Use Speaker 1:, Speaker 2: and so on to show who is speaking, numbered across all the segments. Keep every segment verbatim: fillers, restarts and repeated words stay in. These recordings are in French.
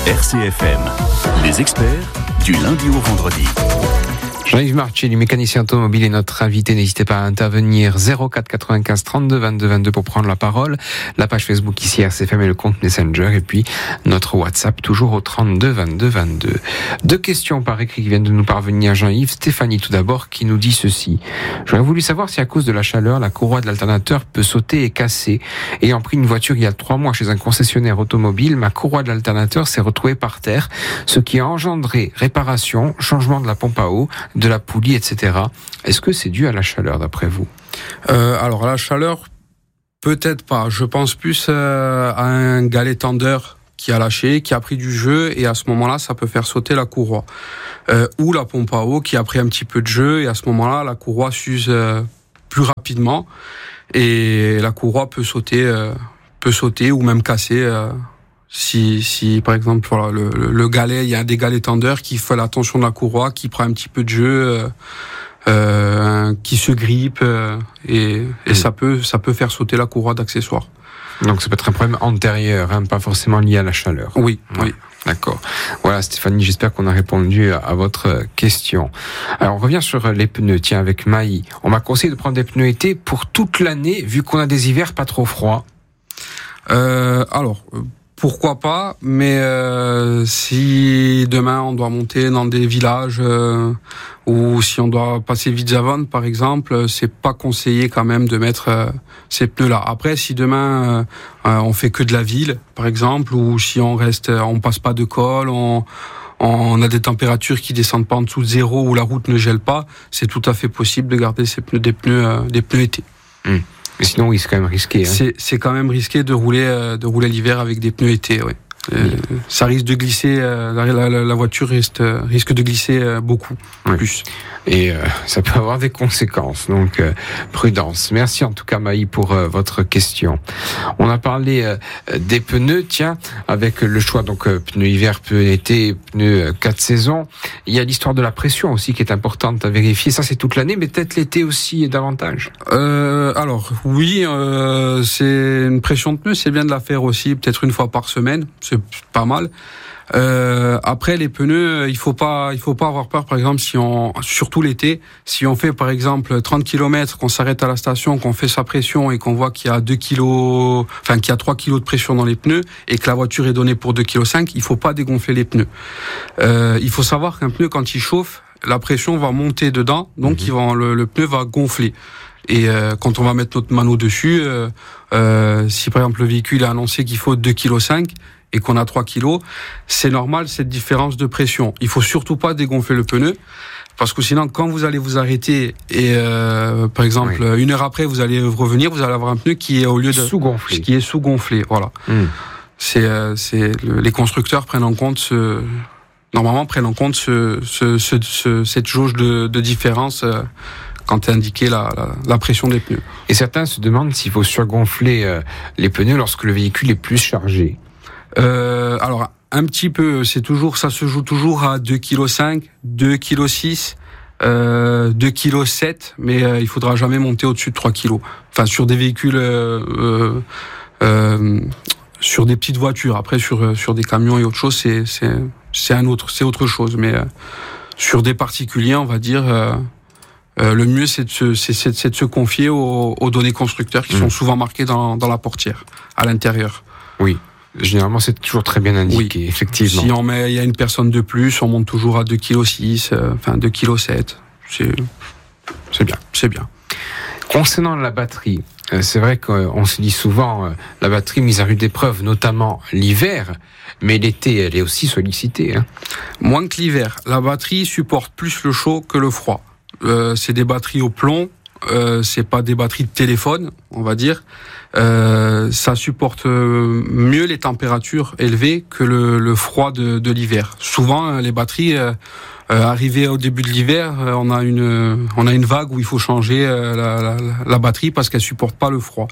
Speaker 1: R C F M, les experts du lundi au vendredi.
Speaker 2: Jean-Yves Marchielli, mécanicien automobile, est notre invité. N'hésitez pas à intervenir zéro quatre quatre-vingt-quinze trente-deux vingt-deux vingt-deux pour prendre la parole. La page Facebook ici R C F M et le compte Messenger, et puis notre WhatsApp toujours au trente-deux vingt-deux vingt-deux. Deux questions par écrit qui viennent de nous parvenir, Jean-Yves. Stéphanie tout d'abord qui nous dit ceci: j'aurais voulu savoir si à cause de la chaleur, la courroie de l'alternateur peut sauter et casser. Ayant pris une voiture il y a trois mois chez un concessionnaire automobile, ma courroie de l'alternateur s'est retrouvée par terre, ce qui a engendré réparation, changement de la pompe à eau, de la poulie, et cetera. Est-ce que c'est dû à la chaleur, d'après vous ?
Speaker 3: euh, Alors, la chaleur, peut-être pas. Je pense plus euh, à un galet tendeur qui a lâché, qui a pris du jeu, et à ce moment-là, ça peut faire sauter la courroie. Euh, ou la pompe à eau qui a pris un petit peu de jeu, et à ce moment-là, la courroie s'use euh, plus rapidement, et la courroie peut sauter, euh, peut sauter ou même casser. Euh, Si, si par exemple voilà, le, le galet, il y a des galets tendeurs qui fait la tension de la courroie, qui prend un petit peu de jeu, euh, euh, qui se grippe, euh, et, et mmh. ça peut ça peut faire sauter la courroie d'accessoires.
Speaker 2: Donc ça peut être un problème antérieur, hein, pas forcément lié à la chaleur.
Speaker 3: Oui,
Speaker 2: ouais.
Speaker 3: oui.
Speaker 2: D'accord. Voilà Stéphanie, j'espère qu'on a répondu à, à votre question. Alors on revient sur les pneus. Tiens, avec Maï, on m'a conseillé de prendre des pneus été pour toute l'année, vu qu'on a des hivers pas trop froids.
Speaker 3: Euh, alors... Pourquoi pas, mais euh, si demain on doit monter dans des villages euh, ou si on doit passer Vidzavon par exemple, c'est pas conseillé quand même de mettre euh, ces pneus-là. Après, si demain euh, on fait que de la ville par exemple, ou si on reste, on passe pas de col, on, on a des températures qui descendent pas en dessous de zéro ou la route ne gèle pas, c'est tout à fait possible de garder ces pneus, des pneus, euh, des pneus été.
Speaker 2: Mmh. Mais sinon, oui, c'est quand même risqué. Hein.
Speaker 3: C'est, c'est quand même risqué de rouler, euh, de rouler l'hiver avec des pneus été, oui. Euh, oui. Ça risque de glisser, euh, la, la, la voiture risque, euh, risque de glisser euh, beaucoup oui. plus.
Speaker 2: Et euh, ça peut avoir des conséquences, donc euh, prudence. Merci en tout cas Maï pour euh, votre question. On a parlé euh, des pneus, tiens, avec le choix donc euh, pneus hiver, pneus été, pneus euh, quatre saisons. Il y a l'histoire de la pression aussi qui est importante à vérifier. Ça c'est toute l'année, mais peut-être l'été aussi davantage.
Speaker 3: Euh, alors oui, euh, c'est une pression de pneus, c'est bien de la faire aussi, peut-être une fois par semaine. C'est pas mal. Euh, après les pneus, il faut pas, il faut pas avoir peur. Par exemple, si on, surtout l'été, si on fait par exemple trente kilomètres, qu'on s'arrête à la station, qu'on fait sa pression et qu'on voit qu'il y a deux kilos, enfin qu'il y a trois kilos de pression dans les pneus et que la voiture est donnée pour deux virgule cinq kilos, il faut pas dégonfler les pneus. Euh, il faut savoir qu'un pneu quand il chauffe, la pression va monter dedans, donc mmh. il va, le, le pneu va gonfler. Et euh, quand on va mettre notre mano dessus, euh, euh, si par exemple le véhicule a annoncé qu'il faut deux virgule cinq kilos et qu'on a trois kilos, c'est normal cette différence de pression. Il faut surtout pas dégonfler le pneu, parce que sinon quand vous allez vous arrêter et euh, par exemple oui. une heure après vous allez revenir, vous allez avoir un pneu qui est au lieu de
Speaker 2: sous-gonflé,
Speaker 3: qui est sous-gonflé. Voilà. Mmh. C'est, euh, c'est le, les constructeurs prennent en compte ce, normalement prennent en compte ce, ce, ce, ce cette jauge de, de différence. Euh, quand est indiqué la, la, la pression des pneus.
Speaker 2: Et certains se demandent s'il faut surgonfler euh, les pneus lorsque le véhicule est plus chargé.
Speaker 3: Euh, alors, un petit peu, c'est toujours, ça se joue toujours à deux virgule cinq kilos, deux virgule six kilos, euh, deux virgule sept kilos, mais euh, il faudra jamais monter au-dessus de trois kilos. Enfin, sur des véhicules, euh, euh, euh, sur des petites voitures. Après, sur, sur des camions et autre chose, c'est, c'est, c'est un autre, c'est autre chose. Mais euh, sur des particuliers, on va dire, euh, Euh, le mieux, c'est de se, c'est, c'est, c'est de se confier aux, aux données constructeurs qui mmh. sont souvent marquées dans, dans la portière, à l'intérieur.
Speaker 2: Oui, généralement, c'est toujours très bien indiqué, oui. effectivement.
Speaker 3: Si on met, il y a une personne de plus, on monte toujours à deux virgule six kilos, euh, enfin deux virgule sept kilos. C'est, c'est bien, c'est bien.
Speaker 2: Concernant la batterie, euh, c'est vrai qu'on se dit souvent, euh, la batterie mise à rude épreuve, notamment l'hiver, mais l'été, elle est aussi sollicitée. Hein.
Speaker 3: Moins que l'hiver. La batterie supporte plus le chaud que le froid. Euh, c'est des batteries au plomb, euh, c'est pas des batteries de téléphone, on va dire. Euh, ça supporte mieux les températures élevées que le, le froid de, de l'hiver. Souvent, les batteries, euh, euh, arrivées au début de l'hiver, euh, on a une, on a une vague où il faut changer euh, la, la, la batterie parce qu'elle supporte pas le froid.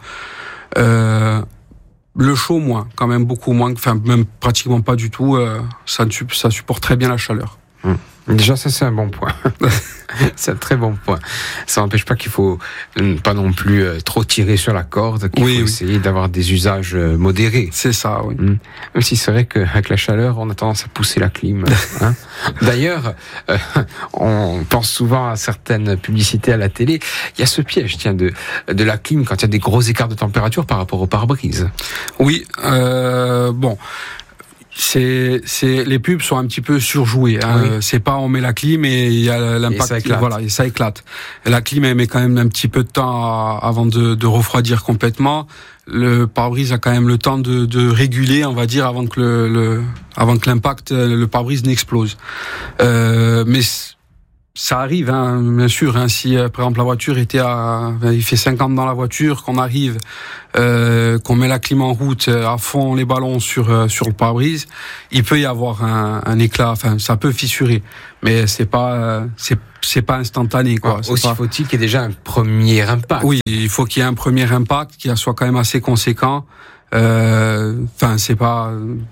Speaker 3: Euh, le chaud moins, quand même beaucoup moins, enfin même pratiquement pas du tout. Euh, ça, ça supporte très bien la chaleur.
Speaker 2: Mmh. Déjà, ça c'est un bon point. C'est un très bon point. Ça n'empêche pas qu'il faut pas non plus trop tirer sur la corde, qu'il
Speaker 3: oui,
Speaker 2: faut
Speaker 3: oui.
Speaker 2: essayer d'avoir des usages modérés.
Speaker 3: C'est ça, oui.
Speaker 2: Mmh. Même si c'est vrai qu'avec la chaleur, on a tendance à pousser la clim. Hein. D'ailleurs, euh, on pense souvent à certaines publicités à la télé. Il y a ce piège, tiens, de, de la clim quand il y a des gros écarts de température par rapport au pare-brise.
Speaker 3: Oui, euh, bon... C'est, c'est, les pubs sont un petit peu surjouées. Hein.
Speaker 2: Oui.
Speaker 3: C'est pas on met la clim et il y a l'impact.
Speaker 2: Et ça éclate.
Speaker 3: Voilà, et ça éclate. Et la clim, elle met quand même un petit peu de temps à, avant de, de refroidir complètement. Le pare-brise a quand même le temps de, de réguler, on va dire, avant que le, le avant que l'impact, le pare-brise n'explose. Euh, mais ça arrive, hein, bien sûr. Hein, si par exemple la voiture était à, il fait cinquante dans la voiture, qu'on arrive, euh, qu'on met la clim en route à fond, les ballons sur euh, sur le pare-brise, il peut y avoir un, un éclat. Enfin, ça peut fissurer, mais c'est pas euh, c'est c'est pas instantané, quoi.
Speaker 2: Ouais,
Speaker 3: c'est
Speaker 2: aussi
Speaker 3: pas...
Speaker 2: faut-il qu'il y ait déjà un premier impact.
Speaker 3: Oui, il faut qu'il y ait un premier impact qui soit quand même assez conséquent. Enfin, euh, c'est pas.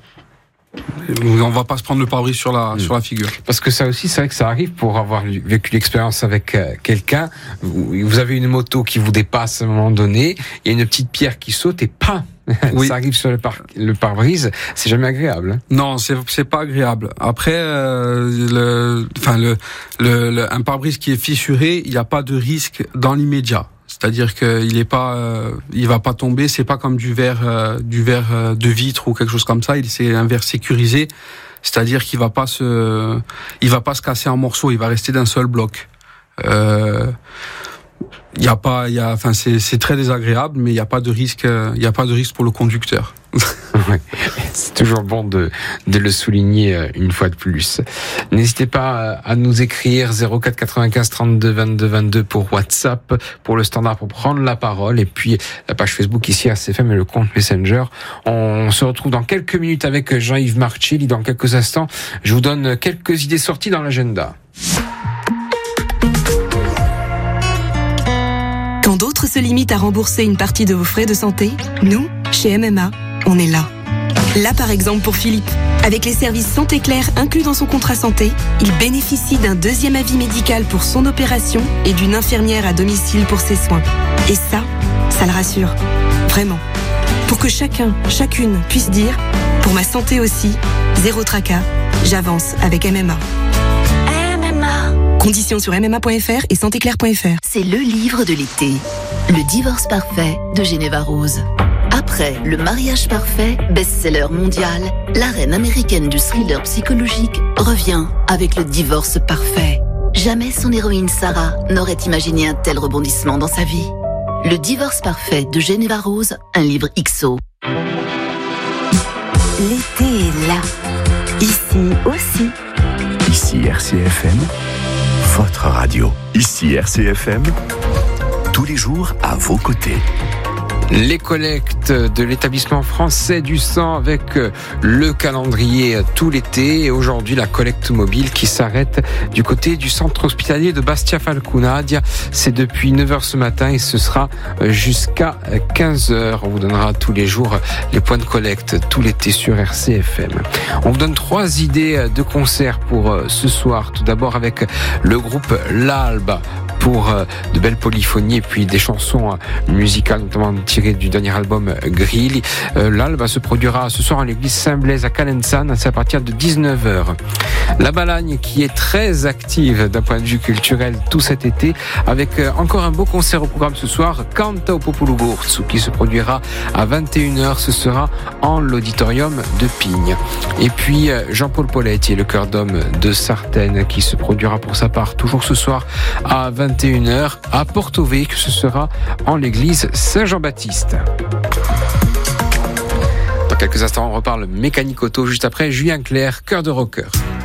Speaker 3: On va pas se prendre le pare-brise sur la, mmh. sur la figure.
Speaker 2: Parce que ça aussi, c'est vrai que ça arrive pour avoir vécu l'expérience avec euh, quelqu'un. Vous, vous avez une moto qui vous dépasse à un moment donné, il y a une petite pierre qui saute et pam, oui. ça arrive sur le, par, le pare-brise. C'est jamais agréable. Hein.
Speaker 3: Non, c'est c'est pas agréable. Après, euh, le, enfin le, le, le, un pare-brise qui est fissuré, il n'y a pas de risque dans l'immédiat. C'est-à-dire qu'il est pas, euh, il va pas tomber. C'est pas comme du verre, euh, du verre euh, de vitre ou quelque chose comme ça. Il c'est un verre sécurisé. C'est-à-dire qu'il va pas se, il va pas se casser en morceaux. Il va rester d'un seul bloc. Euh, il y a pas, il y a, enfin c'est c'est très désagréable, mais il y a pas de risque. Il y a pas de risque pour le conducteur.
Speaker 2: Ouais, c'est toujours bon de, de le souligner une fois de plus. N'hésitez pas à nous écrire zéro quatre quatre-vingt-quinze trente-deux vingt-deux vingt-deux pour WhatsApp, pour le standard pour prendre la parole, et puis la page Facebook ici R C F M et le compte Messenger. On se retrouve dans quelques minutes avec Jean-Yves Marcelli. Dans quelques instants, je vous donne quelques idées sorties dans l'agenda.
Speaker 4: Quand d'autres se limitent à rembourser une partie de vos frais de santé, nous, chez M M A, on est là. Là, par exemple, pour Philippe. Avec les services Santé Claire inclus dans son contrat santé, il bénéficie d'un deuxième avis médical pour son opération et d'une infirmière à domicile pour ses soins. Et ça, ça le rassure. Vraiment. Pour que chacun, chacune puisse dire, pour ma santé aussi, zéro tracas, j'avance avec M M A.
Speaker 5: M M A.
Speaker 4: Conditions sur m m a point f r et santé claire point f r.
Speaker 5: C'est le livre de l'été. Le divorce parfait de Geneva Rose. Après Le mariage parfait, best-seller mondial, la reine américaine du thriller psychologique revient avec Le divorce parfait. Jamais son héroïne Sarah n'aurait imaginé un tel rebondissement dans sa vie. Le divorce parfait de Geneva Rose, un livre X O.
Speaker 6: L'été est là. Ici aussi.
Speaker 1: Ici R C F M, votre radio. Ici R C F M, tous les jours à vos côtés.
Speaker 2: Les collectes de l'établissement français du sang avec le calendrier tout l'été et aujourd'hui la collecte mobile qui s'arrête du côté du centre hospitalier de Bastia Falcunadia. C'est depuis neuf heures ce matin et ce sera jusqu'à quinze heures. On vous donnera tous les jours les points de collecte tout l'été sur R C F M. On vous donne trois idées de concerts pour ce soir. Tout d'abord avec le groupe L'Alba pour de belles polyphonies et puis des chansons musicales notamment tirées du dernier album Grill. L'Alba se produira ce soir à l'église Saint-Blaise à Calenzane, c'est à partir de dix-neuf heures. La Balagne qui est très active d'un point de vue culturel tout cet été avec encore un beau concert au programme ce soir, Canta o Popolo Gorzu, qui se produira à vingt et une heures, ce sera en l'auditorium de Pigne. Et puis Jean-Paul Poletti et le chœur d'homme de Sartène qui se produira pour sa part toujours ce soir à vingt et une heures à Porto Vecchio, ce sera en l'église Saint-Jean-Baptiste. Dans quelques instants, on reparle mécanique auto juste après Julien Clerc, cœur de rocker.